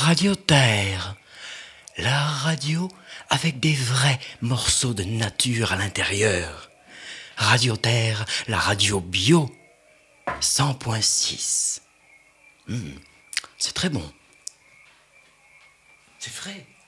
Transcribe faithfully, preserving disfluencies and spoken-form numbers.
Radio Terre. La radio avec des vrais morceaux de nature à l'intérieur. Radio Terre, la radio bio. cent point six. Mmh, c'est très bon. C'est frais.